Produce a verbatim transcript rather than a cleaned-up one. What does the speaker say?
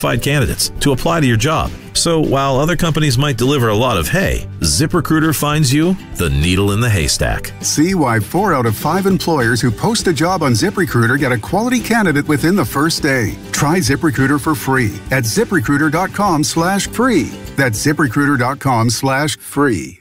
candidates to apply to your job. So while other companies might deliver a lot of hay, ZipRecruiter finds you the needle in the haystack. See why four out of five employers who post a job on ZipRecruiter get a quality candidate within the first day. Try ZipRecruiter for free at ZipRecruiter.com slash free. That's ZipRecruiter.com slash free.